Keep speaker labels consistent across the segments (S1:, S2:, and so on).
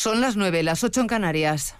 S1: Son las 9, las 8 en Canarias.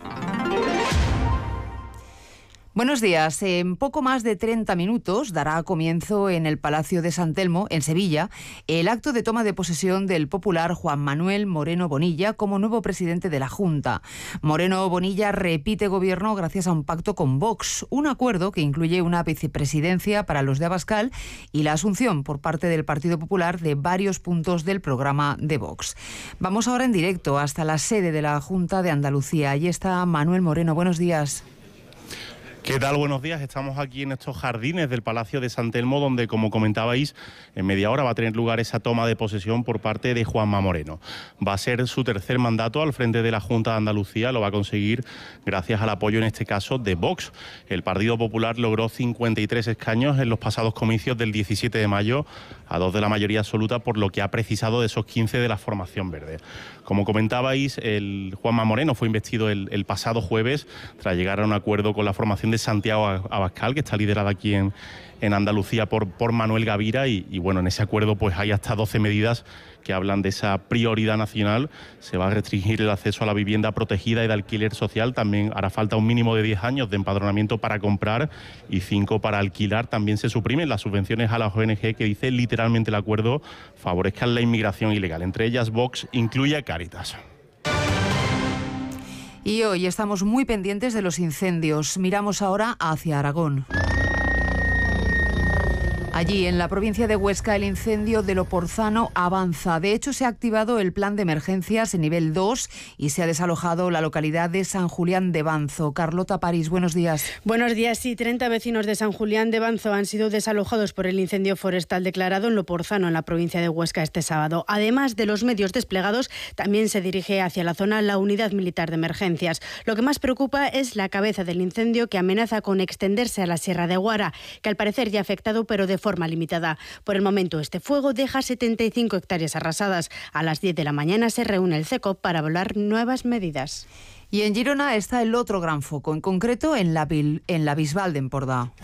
S1: Buenos días. En poco más de 30 minutos dará comienzo en el Palacio de San Telmo, en Sevilla, el acto de toma de posesión del popular Juan Manuel Moreno Bonilla como nuevo presidente de la Junta. Moreno Bonilla repite gobierno gracias a un pacto con Vox, un acuerdo que incluye una vicepresidencia para los de Abascal y la asunción por parte del Partido Popular de varios puntos del programa de Vox. Vamos ahora en directo hasta la sede de la Junta de Andalucía. Allí está Manuel Moreno. Buenos días.
S2: ¿Qué tal? Buenos días. Estamos aquí en estos jardines del Palacio de San Telmo, donde, como comentabais, en media hora va a tener lugar esa toma de posesión por parte de Juanma Moreno. Va a ser su tercer mandato al frente de la Junta de Andalucía. Lo va a conseguir gracias al apoyo, en este caso, de Vox. El Partido Popular logró 53 escaños en los pasados comicios del 17 de mayo, a 2 de la mayoría absoluta, por lo que ha precisado de esos 15 de la formación verde. Como comentabais, el Juanma Moreno fue investido el pasado jueves tras llegar a un acuerdo con la formación de Santiago Abascal, que está liderada aquí en Andalucía por Manuel Gavira, y bueno, en ese acuerdo pues hay hasta 12 medidas que hablan de esa prioridad nacional. Se va a restringir el acceso a la vivienda protegida y de alquiler social. También hará falta un mínimo de 10 años de empadronamiento para comprar y 5 para alquilar. También se suprimen las subvenciones a las ONG, que dice literalmente el acuerdo favorezcan la inmigración ilegal. Entre ellas, Vox incluye a Cáritas.
S1: Y hoy estamos muy pendientes de los incendios. Miramos ahora hacia Aragón. Allí, en la provincia de Huesca, el incendio de Loporzano avanza. De hecho, se ha activado el plan de emergencias en nivel 2 y se ha desalojado la localidad de San Julián de Banzo. Carlota París, buenos días.
S3: Buenos días. Sí, 30 vecinos de San Julián de Banzo han sido desalojados por el incendio forestal declarado en Loporzano, en la provincia de Huesca, este sábado. Además de los medios desplegados, también se dirige hacia la zona la unidad militar de emergencias. Lo que más preocupa es la cabeza del incendio, que amenaza con extenderse a la Sierra de Guara, que al parecer ya ha afectado, pero de forma limitada. Por el momento, este fuego deja 75 hectáreas arrasadas. A las 10 de la mañana se reúne el CECOP para evaluar nuevas medidas.
S1: Y en Girona está el otro gran foco, en concreto en la Bisbal de Empordà.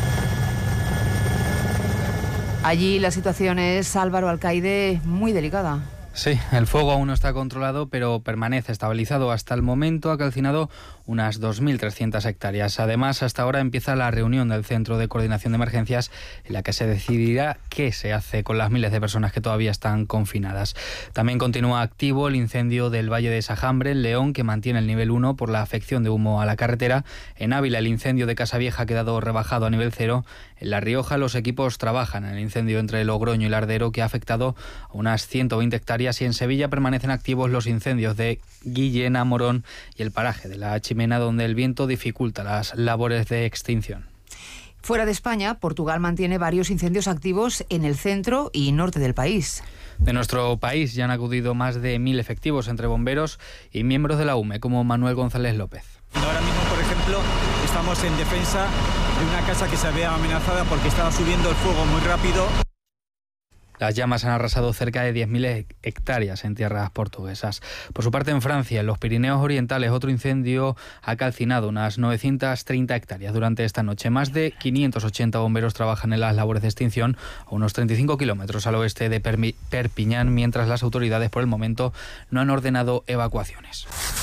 S1: Allí la situación es, Álvaro Alcaide, muy delicada.
S4: Sí, el fuego aún no está controlado, pero permanece estabilizado. Hasta el momento ha calcinado unas 2.300 hectáreas. Además, hasta ahora empieza la reunión del Centro de Coordinación de Emergencias, en la que se decidirá qué se hace con las miles de personas que todavía están confinadas. También continúa activo el incendio del Valle de Sajambre, en León, que mantiene el nivel 1 por la afección de humo a la carretera. En Ávila, el incendio de Casavieja ha quedado rebajado a nivel 0. En La Rioja, los equipos trabajan en el incendio entre Logroño y Lardero, que ha afectado a unas 120 hectáreas. Y en Sevilla permanecen activos los incendios de Guillena, Morón y el paraje de la Chimena, donde el viento dificulta las labores de extinción.
S1: Fuera de España, Portugal mantiene varios incendios activos en el centro y norte del país.
S4: De nuestro país ya han acudido más de 1.000 efectivos entre bomberos y miembros de la UME, como Manuel González López.
S5: Ahora mismo, por ejemplo, estamos en defensa de una casa que se había amenazada porque estaba subiendo el fuego muy rápido.
S4: Las llamas han arrasado cerca de 10.000 hectáreas en tierras portuguesas. Por su parte, en Francia, en los Pirineos Orientales, otro incendio ha calcinado unas 930 hectáreas durante esta noche. Más de 580 bomberos trabajan en las labores de extinción a unos 35 kilómetros al oeste de Perpiñán, mientras las autoridades, por el momento, no han ordenado evacuaciones.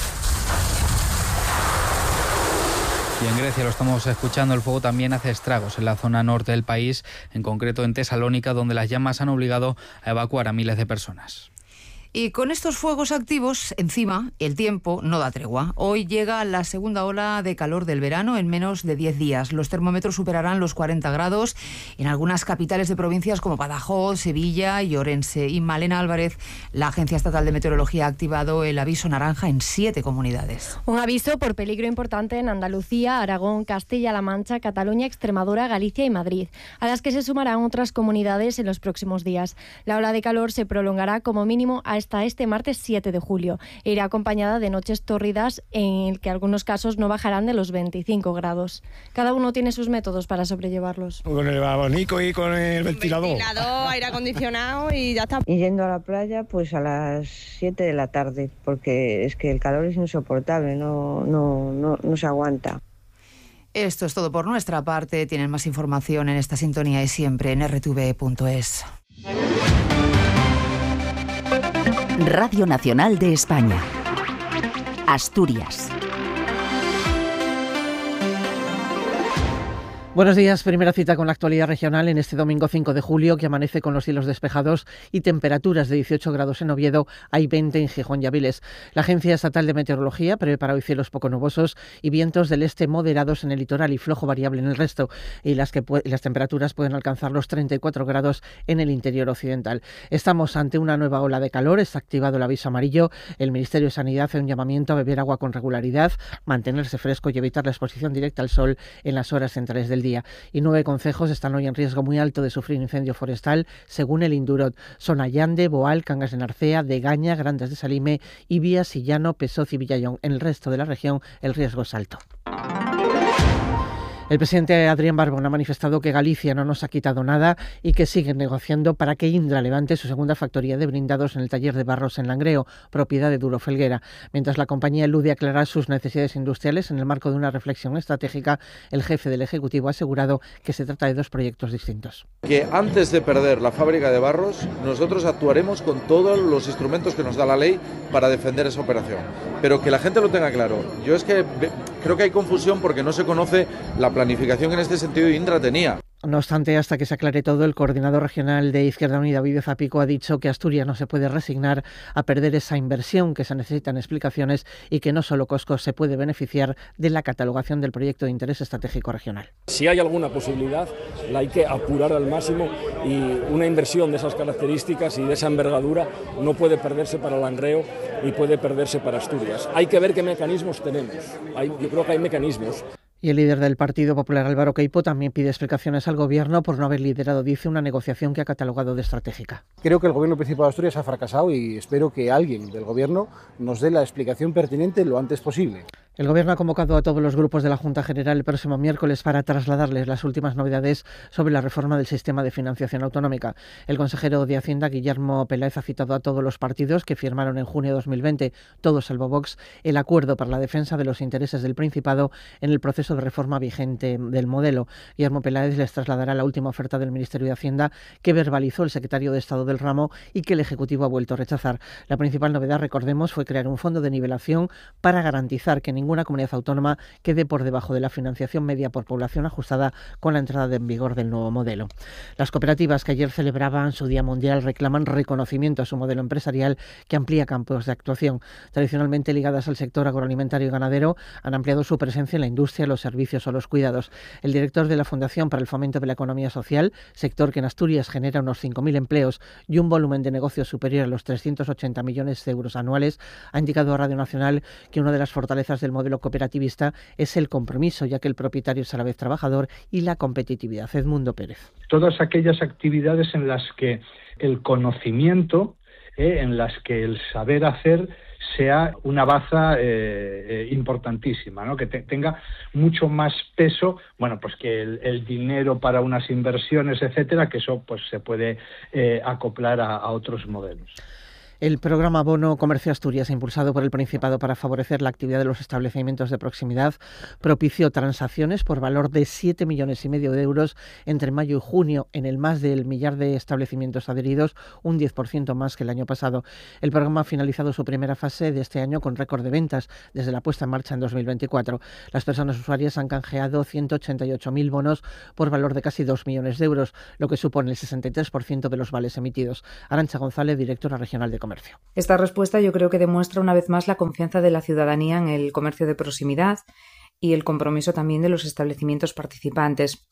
S4: Y en Grecia, lo estamos escuchando, el fuego también hace estragos en la zona norte del país, en concreto en Tesalónica, donde las llamas han obligado a evacuar a miles de personas.
S1: Y con estos fuegos activos encima, el tiempo no da tregua. Hoy llega la segunda ola de calor del verano en menos de 10 días. Los termómetros superarán los 40 grados en algunas capitales de provincias como Badajoz, Sevilla y Orense. Y Malena Álvarez, la Agencia Estatal de Meteorología, ha activado el aviso naranja en 7 comunidades.
S6: Un aviso por peligro importante en Andalucía, Aragón, Castilla-La Mancha, Cataluña, Extremadura, Galicia y Madrid, a las que se sumarán otras comunidades en los próximos días. La ola de calor se prolongará como mínimo hasta este martes 7 de julio e irá acompañada de noches tórridas en el que algunos casos no bajarán de los 25 grados. Cada uno tiene sus métodos para sobrellevarlos.
S7: Con el abanico y con el ventilador.
S8: Ventilador, aire acondicionado y ya está.
S9: Y yendo a la playa pues a las 7 de la tarde, porque es que el calor es insoportable, no se aguanta.
S1: Esto es todo por nuestra parte. Tienen más información en esta sintonía y siempre en rtv.es.
S10: Radio Nacional de España. Asturias.
S11: Buenos días, primera cita con la actualidad regional en este domingo 5 de julio, que amanece con los cielos despejados y temperaturas de 18 grados en Oviedo, hay 20 en Gijón y Avilés. La Agencia Estatal de Meteorología prevé para hoy cielos poco nubosos y vientos del este moderados en el litoral y flojo variable en el resto, y las temperaturas pueden alcanzar los 34 grados en el interior occidental. Estamos ante una nueva ola de calor, está activado el aviso amarillo. El Ministerio de Sanidad hace un llamamiento a beber agua con regularidad, mantenerse fresco y evitar la exposición directa al sol en las horas centrales del día. Y 9 concejos están hoy en riesgo muy alto de sufrir incendio forestal, según el Indurot. Son Allande, Boal, Cangas de Narcea, Degaña, Grandas de Salime, Ibia, Sillano, Pesoz y Villayón. En el resto de la región el riesgo es alto. El presidente Adrián Barbón ha manifestado que Galicia no nos ha quitado nada y que siguen negociando para que Indra levante su segunda factoría de blindados en el taller de Barros en Langreo, propiedad de Duro Felguera. Mientras la compañía elude aclarar sus necesidades industriales en el marco de una reflexión estratégica, el jefe del Ejecutivo ha asegurado que se trata de dos proyectos distintos.
S12: Que antes de perder la fábrica de Barros, nosotros actuaremos con todos los instrumentos que nos da la ley para defender esa operación. Pero que la gente lo tenga claro. Yo es que creo que hay confusión porque no se conoce la planificación en este sentido Indra tenía.
S11: No obstante, hasta que se aclare todo, el coordinador regional de Izquierda Unida, Ovidio Zapico, ha dicho que Asturias no se puede resignar a perder esa inversión, que se necesitan explicaciones y que no solo Cosco se puede beneficiar de la catalogación del proyecto de interés estratégico regional.
S13: Si hay alguna posibilidad, la hay que apurar al máximo, y una inversión de esas características y de esa envergadura no puede perderse para Langreo y puede perderse para Asturias. Hay que ver qué mecanismos tenemos. Yo creo que hay mecanismos.
S11: Y el líder del Partido Popular, Álvaro Queipo, también pide explicaciones al Gobierno por no haber liderado, dice, una negociación que ha catalogado de estratégica.
S14: Creo que el Gobierno Principal de Asturias ha fracasado y espero que alguien del Gobierno nos dé la explicación pertinente lo antes posible.
S11: El Gobierno ha convocado a todos los grupos de la Junta General el próximo miércoles para trasladarles las últimas novedades sobre la reforma del sistema de financiación autonómica. El consejero de Hacienda, Guillermo Peláez, ha citado a todos los partidos que firmaron en junio de 2020, todos salvo Vox, el acuerdo para la defensa de los intereses del Principado en el proceso de reforma vigente del modelo. Guillermo Peláez les trasladará la última oferta del Ministerio de Hacienda, que verbalizó el secretario de Estado del ramo y que el Ejecutivo ha vuelto a rechazar. La principal novedad, recordemos, fue crear un fondo de nivelación para garantizar que ninguna comunidad autónoma quede por debajo de la financiación media por población ajustada con la entrada en vigor del nuevo modelo. Las cooperativas, que ayer celebraban su Día Mundial, reclaman reconocimiento a su modelo empresarial, que amplía campos de actuación. Tradicionalmente ligadas al sector agroalimentario y ganadero, han ampliado su presencia en la industria, los servicios o los cuidados. El director de la Fundación para el Fomento de la Economía Social, sector que en Asturias genera unos 5.000 empleos y un volumen de negocio superior a los 380 millones de euros anuales, ha indicado a Radio Nacional que una de las fortalezas del modelo cooperativista es el compromiso, ya que el propietario es a la vez trabajador, y la competitividad. Edmundo Pérez.
S15: Todas aquellas actividades en las que el conocimiento, en las que el saber hacer sea una baza importantísima, ¿no? Que tenga mucho más peso, bueno, pues que el dinero para unas inversiones, etcétera, que eso pues se puede acoplar a otros modelos.
S11: El programa Bono Comercio Asturias, impulsado por el Principado para favorecer la actividad de los establecimientos de proximidad, propició transacciones por valor de 7,5 millones de euros entre mayo y junio en el más del millar de establecimientos adheridos, un 10% más que el año pasado. El programa ha finalizado su primera fase de este año con récord de ventas desde la puesta en marcha en 2024. Las personas usuarias han canjeado 188.000 bonos por valor de casi 2 millones de euros, lo que supone el 63% de los vales emitidos. Arantxa González, directora regional de Comercio.
S16: Esta respuesta yo creo que demuestra una vez más la confianza de la ciudadanía en el comercio de proximidad y el compromiso también de los establecimientos participantes.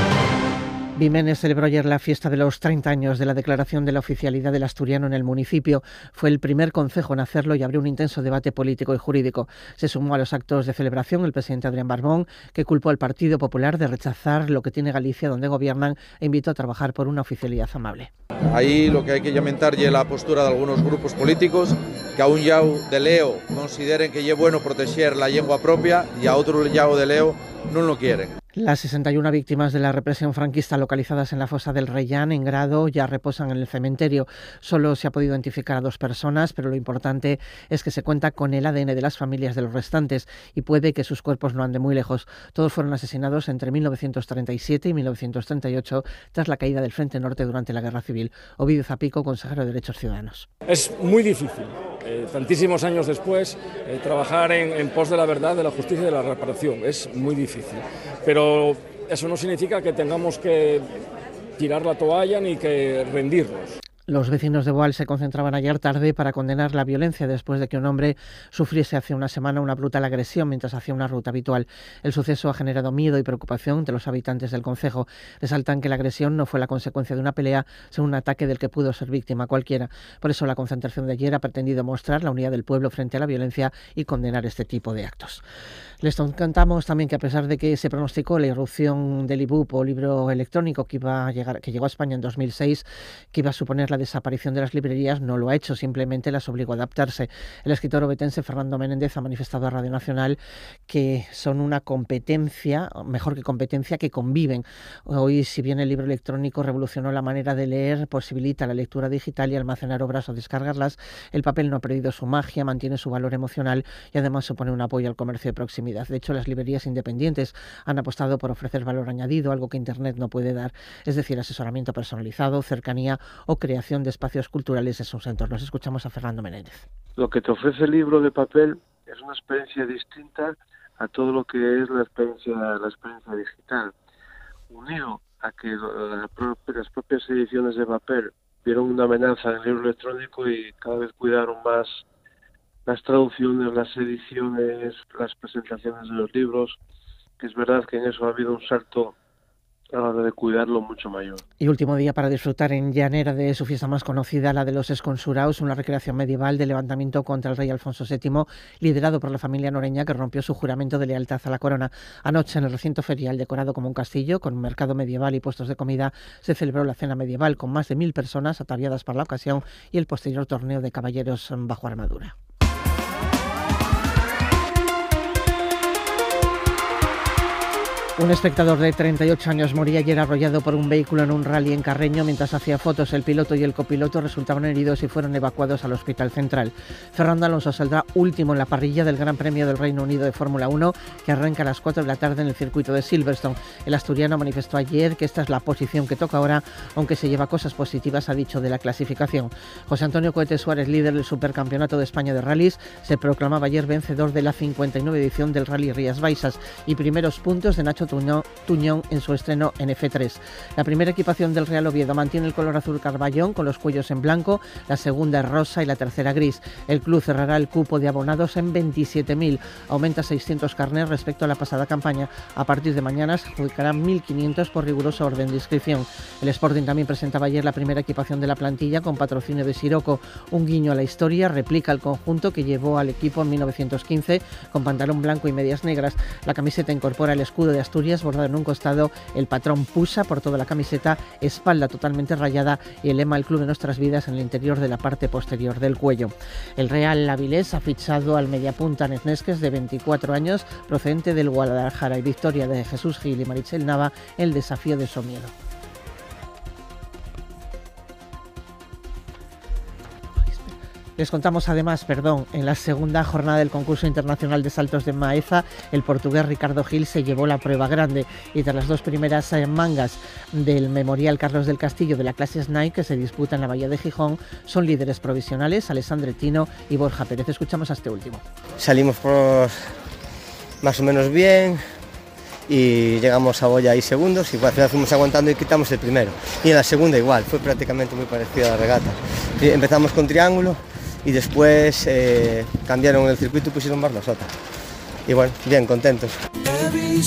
S11: Vimenes celebró ayer la fiesta de los 30 años de la declaración de la oficialidad del asturiano en el municipio. Fue el primer concejo en hacerlo y abrió un intenso debate político y jurídico. Se sumó a los actos de celebración el presidente Adrián Barbón, que culpó al Partido Popular de rechazar lo que tiene Galicia, donde gobiernan, e invitó a trabajar por una oficialidad amable.
S12: Ahí lo que hay que lamentar es la postura de algunos grupos políticos que a un llau de leo consideren que es bueno proteger la lengua propia y a otro llau de leo no lo quieren.
S11: Las 61 víctimas de la represión franquista localizadas en la fosa del Reyán, en Grado, ya reposan en el cementerio. Solo se ha podido identificar a 2 personas, pero lo importante es que se cuenta con el ADN de las familias de los restantes y puede que sus cuerpos no anden muy lejos. Todos fueron asesinados entre 1937 y 1938 tras la caída del Frente Norte durante la Guerra Civil. Ovidio Zapico, consejero de Derechos Ciudadanos.
S13: Es muy difícil tantísimos años después, trabajar en pos de la verdad, de la justicia y de la reparación. Es muy difícil, pero eso no significa que tengamos que tirar la toalla ni que rendirnos.
S11: Los vecinos de Boal se concentraban ayer tarde para condenar la violencia después de que un hombre sufriese hace una semana una brutal agresión mientras hacía una ruta habitual. El suceso ha generado miedo y preocupación entre los habitantes del concejo. Resaltan que la agresión no fue la consecuencia de una pelea, sino un ataque del que pudo ser víctima cualquiera. Por eso la concentración de ayer ha pretendido mostrar la unidad del pueblo frente a la violencia y condenar este tipo de actos. Les contamos también que a pesar de que se pronosticó la irrupción del e-book o libro electrónico que llegó a España en 2006, que iba a suponer la desaparición de las librerías, no lo ha hecho, simplemente las obligó a adaptarse. El escritor obetense Fernando Menéndez ha manifestado a Radio Nacional que son una competencia, mejor que competencia, que conviven. Hoy, si bien el libro electrónico revolucionó la manera de leer, posibilita la lectura digital y almacenar obras o descargarlas, el papel no ha perdido su magia, mantiene su valor emocional y además supone un apoyo al comercio de proximidad. De hecho, las librerías independientes han apostado por ofrecer valor añadido, algo que Internet no puede dar, es decir, asesoramiento personalizado, cercanía o creación de espacios culturales en sus entornos. Escuchamos a Fernando Menéndez.
S10: Lo que te ofrece el libro de papel es una experiencia distinta a todo lo que es la experiencia digital, unido a que las propias ediciones de papel vieron una amenaza en el libro electrónico y cada vez cuidaron más las traducciones, las ediciones, las presentaciones de los libros, que es verdad que en eso ha habido un salto a la hora de cuidarlo mucho mayor.
S11: Y último día para disfrutar en Llanera de su fiesta más conocida, la de los Esconsuraos, una recreación medieval de levantamiento contra el rey Alfonso VII, liderado por la familia noreña que rompió su juramento de lealtad a la corona. Anoche, en el recinto ferial decorado como un castillo, con un mercado medieval y puestos de comida, se celebró la cena medieval con más de 1.000 personas ataviadas para la ocasión y el posterior torneo de caballeros bajo armadura. Un espectador de 38 años moría ayer arrollado por un vehículo en un rally en Carreño mientras hacía fotos. El piloto y el copiloto resultaban heridos y fueron evacuados al Hospital Central. Fernando Alonso saldrá último en la parrilla del Gran Premio del Reino Unido de Fórmula 1, que arranca a las 4 de la tarde en el circuito de Silverstone. El asturiano manifestó ayer que esta es la posición que toca ahora, aunque se lleva cosas positivas, ha dicho, de la clasificación. José Antonio Cohete Suárez, líder del Supercampeonato de España de Rallys, se proclamaba ayer vencedor de la 59 edición del Rally Rías Baixas y primeros puntos de Nacho Tuñón en su estreno en F3. La primera equipación del Real Oviedo mantiene el color azul carballón con los cuellos en blanco, la segunda es rosa y la tercera gris. El club cerrará el cupo de abonados en 27.000, aumenta 600 carnés respecto a la pasada campaña. A partir de mañana se adjudicarán 1.500 por riguroso orden de inscripción. El Sporting también presentaba ayer la primera equipación de la plantilla con patrocinio de Siroco. Un guiño a la historia, replica el conjunto que llevó al equipo en 1915 con pantalón blanco y medias negras. La camiseta incorpora el escudo de Asturias bordado en un costado, el patrón Pusa por toda la camiseta, espalda totalmente rayada y el lema "El club de nuestras vidas" en el interior de la parte posterior del cuello. El Real Avilés ha fichado al mediapunta Nesques, de 24 años, procedente del Guadalajara, y victoria de Jesús Gil y Marichel Nava, el desafío de Somiedo. Les contamos además, en la segunda jornada del concurso internacional de saltos de Maeza, el portugués Ricardo Gil se llevó la prueba grande y tras las dos primeras mangas del Memorial Carlos del Castillo de la clase Snake, que se disputa en la Bahía de Gijón, son líderes provisionales Alessandre Tino y Borja Pérez. Escuchamos a este último.
S17: Salimos por más o menos bien y llegamos a Boya ahí segundos y al final fuimos aguantando y quitamos el primero. Y en la segunda igual, fue prácticamente muy parecida a la regata. Empezamos con triángulo y después cambiaron el circuito y pusieron Barlasota. Y bueno, bien, contentos.